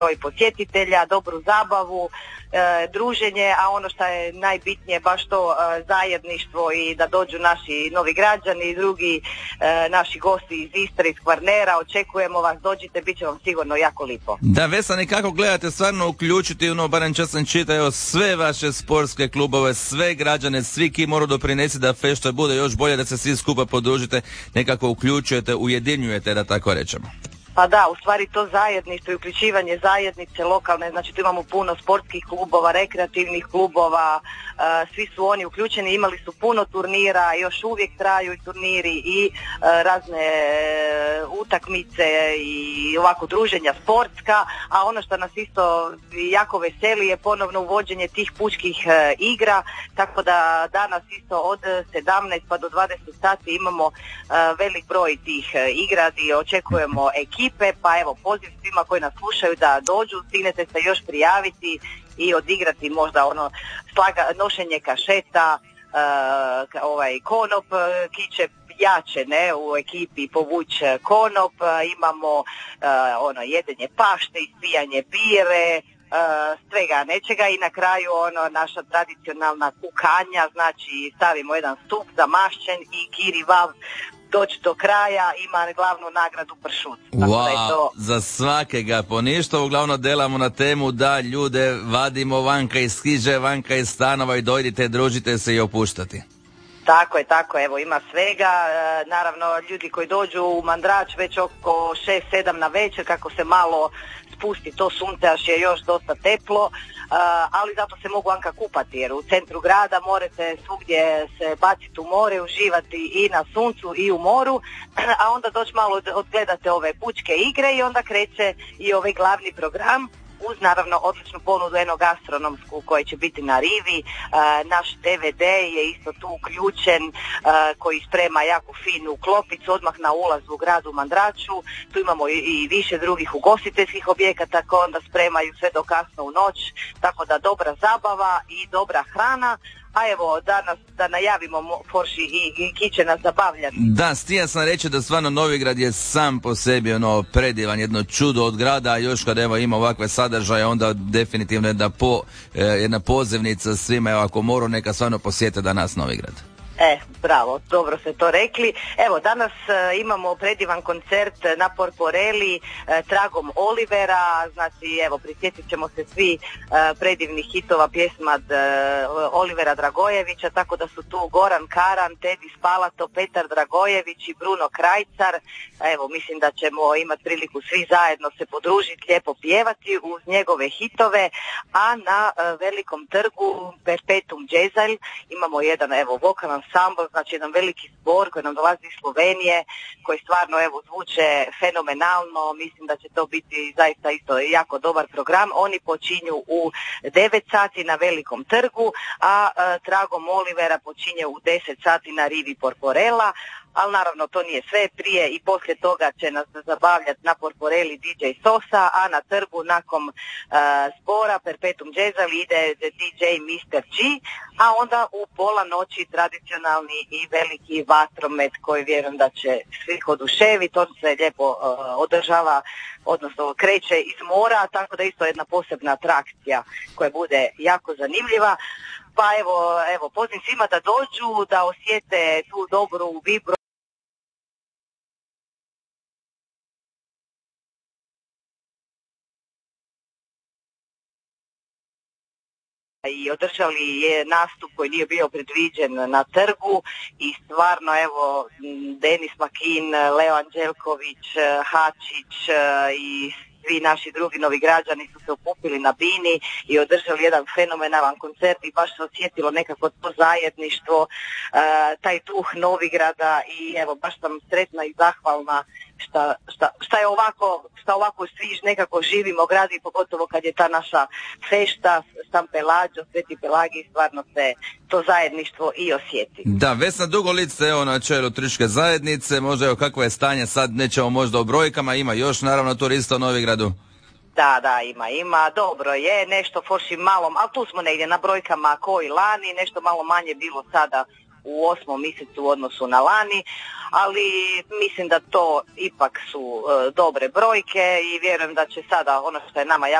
broj posjetitelja, dobru zabavu, druženje, a ono što je najbitnije baš to zajedništvo i da dođu naši novi građani i drugi naši gosti iz Istre, iz Kvarnera. Očekujemo vas, dođite, bit će vam sigurno jako lipo. Da, Vesna, kako gledate stvarno uključiti, barem čas sam čitao, sve vaše sportske klubove, sve građane, svi ki moraju doprinesi da fešta bude još bolje, da se svi skupa podružite, nekako uključujete, ujedinjujete, da tako rečemo. Pa da, u stvari to zajedništvo i uključivanje zajednice lokalne, znači tu imamo puno sportskih klubova, rekreativnih klubova, svi su oni uključeni, imali su puno turnira, još uvijek traju i turniri i razne utakmice i ovako druženja sportska, a ono što nas isto jako veseli je ponovno uvođenje tih pučkih igra, tako da danas isto od 17 pa do 20 sati imamo velik broj tih igra i očekujemo ekipe, pa evo poziv svima koji nas slušaju da dođu, stignete se još prijaviti i odigrati možda nošenje kašeta, konop, kiće jače, ne, u ekipi povući konop, imamo jedenje pašte, ispijanje bire, svega nečega i na kraju naša tradicionalna kukanja, znači stavimo jedan stup zamašćen i kiri vav doći do kraja, ima glavnu nagradu pršut. Wow, to... za svakega po ništa, uglavnom delamo na temu da ljude vadimo vanka iz hiže, vanka iz stanova i dojdite, družite se i opuštati. Tako je, evo ima svega, naravno ljudi koji dođu u Mandrač već oko 6-7 na večer, kako se malo spusti to sunce, až je još dosta teplo, ali zato se mogu vanka kupati, jer u centru grada morate svugdje se baciti u more, uživati i na suncu i u moru, a onda doći malo odgledate ove pučke igre i onda kreće i ovaj glavni program, uz naravno odličnu ponudu enogastronomsku koja će biti na rivi. Naš DVD je isto tu uključen, koji sprema jako finu klopicu odmah na ulazu u gradu Mandraču. Tu imamo i više drugih ugostiteljskih objekata koji onda spremaju sve do kasno u noć, tako da dobra zabava i dobra hrana. A evo, danas da najavimo Forši i ki će nas zabavljati. Da, stija sam reći da stvarno Novigrad je sam po sebi predivan, jedno čudo od grada, a još kad evo ima ovakve sadržaje, onda definitivno jedna pozivnica svima, evo ako moru neka stvarno posjete danas Novigrad. Bravo, dobro ste to rekli. Evo, danas imamo predivan koncert na Porporeli tragom Olivera, znači evo, prisjetit ćemo se svi predivnih hitova pjesma Olivera Dragojevića, tako da su tu Goran Karan, Tedi Spalato, Petar Dragojević i Bruno Krajcar. Evo, mislim da ćemo imati priliku svi zajedno se podružiti, lijepo pjevati uz njegove hitove, a na Velikom trgu Perpetuum Jezal imamo jedan vokalan ansambl, znači jedan veliki zbor koji nam dolazi iz Slovenije, koji stvarno zvuče fenomenalno, mislim da će to biti zaista isto jako dobar program. Oni počinju u 9 sati na Velikom trgu, a tragom Olivera počinje u 10 sati na rivi Porporela, ali naravno to nije sve, prije i poslije toga će nas zabavljati na Porporeli DJ Sosa, a na trgu nakon zbora Perpetuum Jezal ide DJ Mr. G, a onda u pola noći tradicionalni i veliki vatromet koji vjerujem da će svih oduševiti. On se lijepo održava, odnosno kreće iz mora, tako da isto jedna posebna atrakcija koja bude jako zanimljiva. Pa evo pozivam svima da dođu, da osjete tu dobru vibru. I održali je nastup koji nije bio predviđen na trgu i stvarno Denis Makin, Leo Anđelković, Hačić i svi naši drugi novi građani su se okupili na bini i održali jedan fenomenalan koncert i baš se osjetilo nekako to zajedništvo, taj duh Novigrada i baš sam sretna i zahvalna šta ovako svi nekako živimo gradi, pogotovo kad je ta naša fešta, San Pelađo, Sveti Pelagij, stvarno se to zajedništvo i osjeti. Da, Vesna Dugolic, na čelu turističke zajednice, možda kakvo je stanje sad, nećemo možda o brojkama, ima još naravno turista u Novigradu. Da, ima, dobro je, nešto Forši malom, ali tu smo negdje na brojkama koji lani, nešto malo manje bilo sada u 8. mjesecu u odnosu na lani, ali mislim da to ipak su dobre brojke i vjerujem da će sada ono što je nama jako